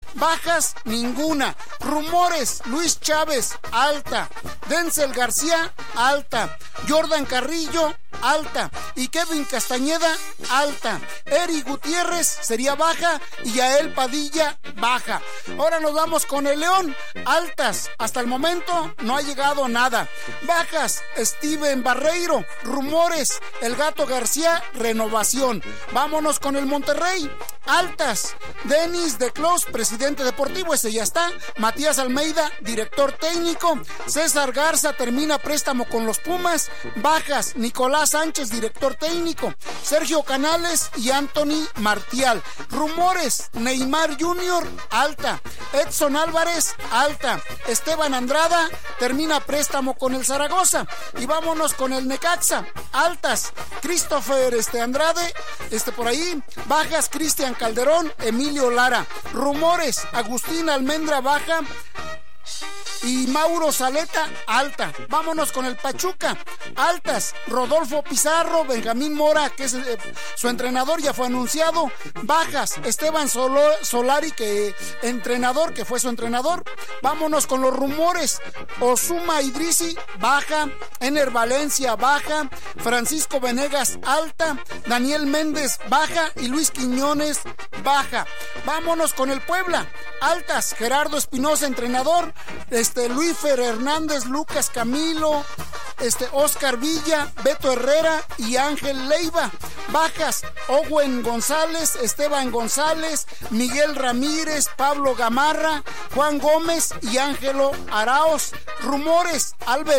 bajas ninguna. Rumores, Luis Chávez, alta. Denzel García, alta. Jordan Carrillo, alta. Y Kevin Castañeda, alta. Eric Gutiérrez sería baja y Yael Padilla, baja. Ahora nos vamos con el León, altas. Hasta el momento no ha llegado nada. Bajas, Steven Barreiro. Rumores, El Gato García, renovación. Vámonos con el Monterrey, altas. Denis de Clos, presidente deportivo, ese ya está. Matías Almeida, director técnico. César Garza termina préstamo con los Pumas, bajas. Nicolás Sánchez, director técnico. Sergio Canales y Anthony Martial. Rumores, Neymar Jr., alta. Edson Álvarez, alta. Esteban Andrada termina préstamo con el Zaragoza. Y vámonos con el Necaxa, altas. Christopher Andrade, por ahí. Bajas, Cristian Calderón, Emilio Lara. Rumores, Agustín Almendra, baja. Y Mauro Zaleta, alta. Vámonos con el Pachuca, altas. Rodolfo Pizarro, Benjamín Mora, que es su entrenador, ya fue anunciado. Bajas, Esteban Solari, que fue su entrenador. Vámonos con los rumores, Osuma Idrisi, baja. Ener Valencia, baja. Francisco Venegas, alta. Daniel Méndez, baja. Y Luis Quiñones, baja. Vámonos con el Puebla, altas. Gerardo Espinosa, entrenador. Luis Fer Hernández, Lucas Camilo, Oscar Villa, Beto Herrera y Ángel Leiva. Bajas, Owen González, Esteban González, Miguel Ramírez, Pablo Gamarra, Juan Gómez y Ángelo Araos. Rumores,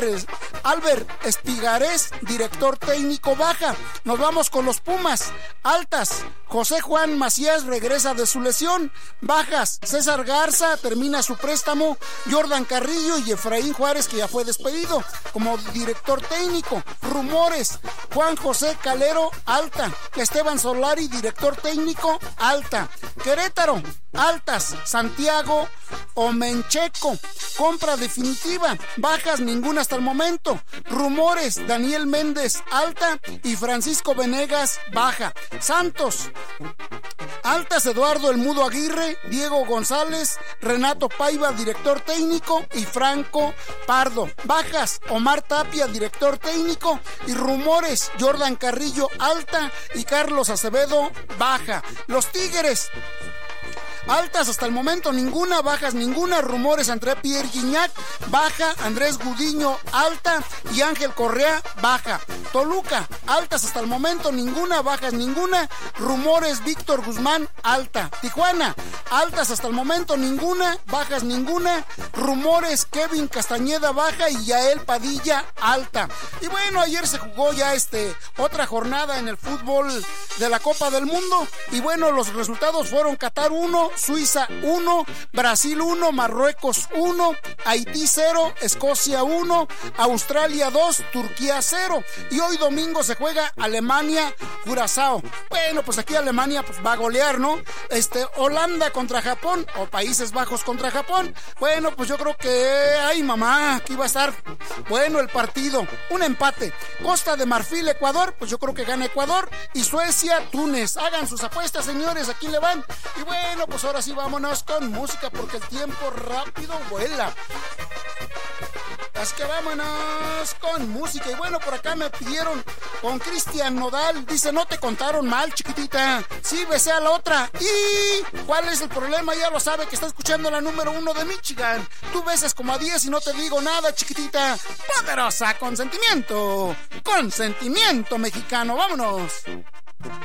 Albert Espigarés, director técnico, baja. Nos vamos con los Pumas, altas. José Juan Macías regresa de su lesión, bajas. César Garza termina su préstamo. Jordan Carrillo y Efraín Juárez, que ya fue despedido como director técnico. Rumores, Juan José Calero, alta. Esteban Solari, director técnico, alta. Querétaro, altas. Santiago Omencheco, compra definitiva, bajas ninguna hasta el momento. Rumores, Daniel Méndez, alta. Y Francisco Venegas, baja. Santos, altas. Eduardo El Mudo Aguirre, Diego González, Renato Paiva, director técnico, y Franco Pardo. Bajas, Omar Tapia, director técnico. Y rumores, Jordan Carrillo, alta. Y Carlos Acevedo, baja. Los Tigres, altas hasta el momento ninguna, bajas ninguna. Rumores, André Pierre Gignac, baja. Andrés Gudiño, alta. Y Ángel Correa, baja. Toluca, altas hasta el momento ninguna, bajas ninguna. Rumores, Víctor Guzmán, alta. Tijuana, altas hasta el momento ninguna, bajas ninguna. Rumores, Kevin Castañeda, baja. Y Yael Padilla, alta. Y bueno, ayer se jugó ya otra jornada en el fútbol de la Copa del Mundo. Y bueno, los resultados fueron: Qatar 1, Suiza 1, Brasil 1, Marruecos 1, Haití 0, Escocia 1, Australia 2, Turquía 0. Y hoy domingo se juega Alemania-Curazao. Bueno, pues aquí Alemania va a golear, ¿no? Holanda contra Japón, o Países Bajos contra Japón. Bueno, pues yo creo que, ay mamá, aquí va a estar bueno el partido. Un empate. Costa de Marfil, Ecuador, pues yo creo que gana Ecuador. Y Suecia, Túnez. Hagan sus apuestas, señores, aquí le van. Y bueno, pues ahora sí vámonos con música, porque el tiempo rápido vuela. Así que vámonos con música. Y bueno, por acá me pidieron con Cristian Nodal. Dice: no te contaron mal, chiquitita. Sí, besé a la otra. ¿Y cuál es el problema? Ya lo sabe, que está escuchando la número 1 de Michigan. Tú besas como a 10 y no te digo nada, chiquitita. Poderosa, con sentimiento. Con sentimiento mexicano. Vámonos.